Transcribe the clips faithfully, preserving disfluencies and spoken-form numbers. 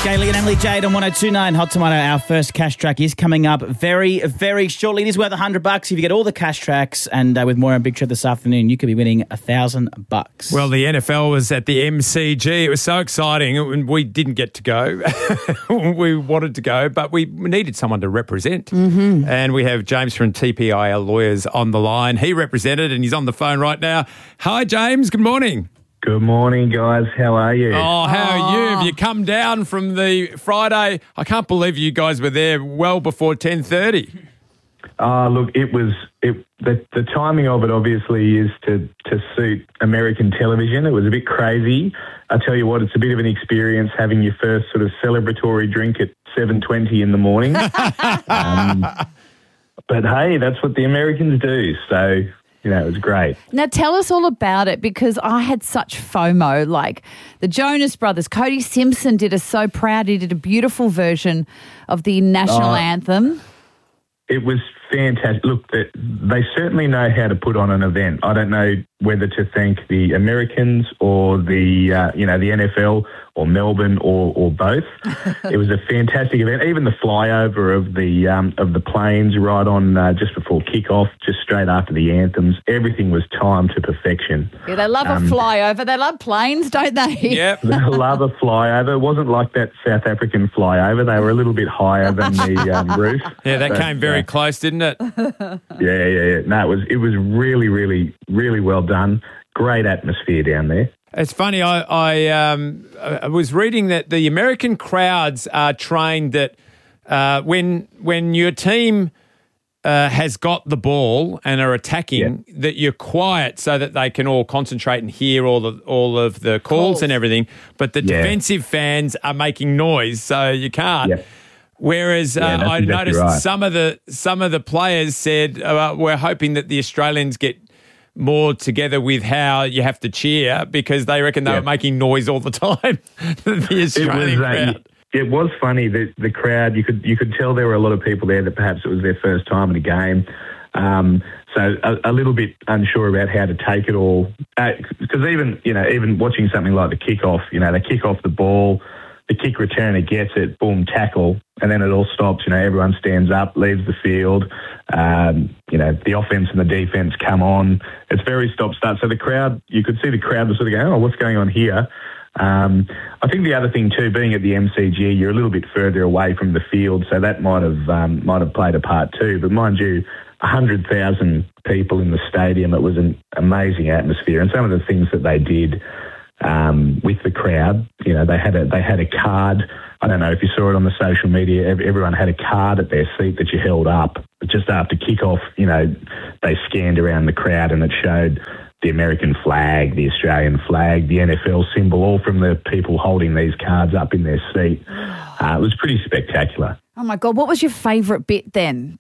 Gailey and Emily Jade on one oh two point nine Hot Tomato. Our first cash track is coming up very, very shortly. It is worth one hundred bucks if you get all the cash tracks. And uh, with more on Big Show this afternoon, you could be winning one thousand bucks. Well, the N F L was at the M C G. It was so exciting. We didn't get to go. We wanted to go, but we needed someone to represent. Mm-hmm. And we have James from T P I L Lawyers on the line. He represented and he's on the phone right now. Hi, James. Good morning. Good morning, guys. How are you? Oh, how are you? Have you come down from the Friday? I can't believe you guys were there well before ten thirty. Uh, look, it was it, the the timing of it obviously is to to suit American television. It was a bit crazy. I tell you what, it's a bit of an experience having your first sort of celebratory drink at seven twenty in the morning. um, but hey, that's what the Americans do. So. You know, it was great. Now, tell us all about it, because I had such FOMO. Like the Jonas Brothers, Cody Simpson did us so proud. He did a beautiful version of the national uh, anthem. It was fantastic. Look, they certainly know how to put on an event. I don't know whether to thank the Americans or the, uh, you know, the N F L or Melbourne or, or both. It was a fantastic event. Even the flyover of the um, of the planes right on uh, just before kickoff, just straight after the anthems, everything was timed to perfection. Yeah, they love um, a flyover. They love planes, don't they? Yep. They love a flyover. It wasn't like that South African flyover. They were a little bit higher than the um, roof. Yeah, that but, came very uh, close, didn't it? Yeah, yeah, yeah. No, it was it was really, really, really well done. Great atmosphere down there. It's funny, I, I, um, I was reading that the American crowds are trained that uh, when when your team uh, has got the ball and are attacking, yeah. that you're quiet so that they can all concentrate and hear all the all of the calls, calls. and everything. But the yeah. defensive fans are making noise, so you can't. Yeah. Whereas yeah, uh, I exactly noticed right. some of the some of the players said uh, we're hoping that the Australians get more together with how you have to cheer, because they reckon they yeah. were making noise all the time. The Australian it was, uh, crowd. It was funny that the crowd, you could you could tell there were a lot of people there that perhaps it was their first time in a game. Um, so a, a little bit unsure about how to take it all. Because uh, even, you know, even watching something like the kickoff, you know, they kick off the ball, the kick returner gets it, boom, tackle, and then it all stops. You know, everyone stands up, leaves the field. Um, you know, the offense and the defense come on. It's very stop-start. So the crowd, you could see the crowd was sort of going, oh, what's going on here? Um, I think the other thing too, being at the M C G, you're a little bit further away from the field, so that might have um, might have played a part too. But mind you, one hundred thousand people in the stadium. It was an amazing atmosphere, and some of the things that they did um, with the crowd, you know, they had a they had a card. I don't know if you saw it on the social media. Everyone had a card at their seat that you held up just after kickoff. You know, they scanned around the crowd and it showed the American flag, the Australian flag, the N F L symbol, all from the people holding these cards up in their seat. Uh, it was pretty spectacular. Oh, my God. What was your favourite bit then?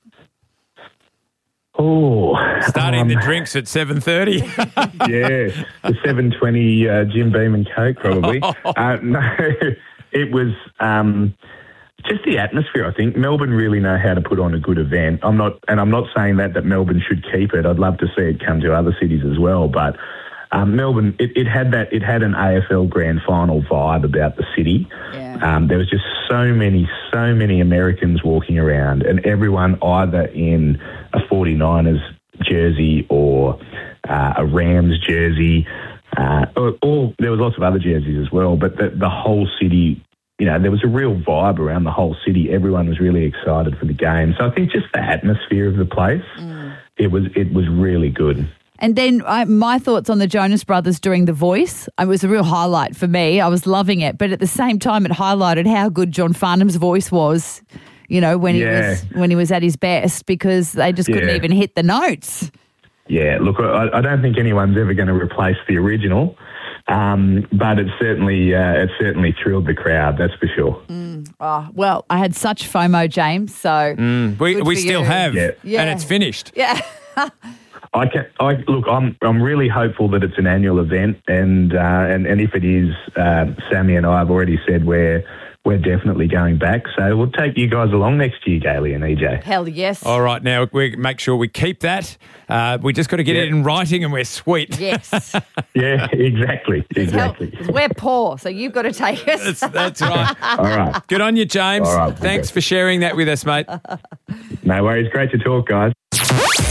Oh, starting um, the drinks at seven thirty. Yeah, the seven twenty uh, Jim Beam and Coke, probably. uh, no, it was um, just the atmosphere. I think Melbourne really know how to put on a good event. I'm not, and I'm not saying that that Melbourne should keep it. I'd love to see it come to other cities as well, but. Um, Melbourne, it, it had that. It had an A F L Grand Final vibe about the city. Yeah. Um, there was just so many, so many Americans walking around, and everyone either in a forty-niners jersey or uh, a Rams jersey, uh, or, or there was lots of other jerseys as well. But the, the whole city, you know, there was a real vibe around the whole city. Everyone was really excited for the game. So I think just the atmosphere of the place, mm. it was it was really good. And then I, my thoughts on the Jonas Brothers doing The Voice. It was a real highlight for me. I was loving it. But at the same time, it highlighted how good John Farnham's voice was, you know, when yeah. he was when he was at his best, because they just couldn't yeah. even hit the notes. Yeah, look, I, I don't think anyone's ever going to replace the original, um, but it certainly uh, it certainly thrilled the crowd, that's for sure. Mm. Oh, well, I had such FOMO, James, so mm. We, we still you. have, yeah. Yeah. and it's finished. Yeah. I can. I look. I'm. I'm really hopeful that it's an annual event, and uh, and and if it is, uh, Sammy and I have already said we're we're definitely going back. So we'll take you guys along next year, Gailey and E J. Hell yes. All right, now we make sure we keep that. Uh, we just got to get Yeah. it in writing and we're sweet. Yes. Yeah, exactly, Hell, exactly. 'cause we're poor, so you've got to take us. That's, that's right. All right. Good on you, James. All right. Thanks for sharing that with us, mate. No worries. Great to talk, guys.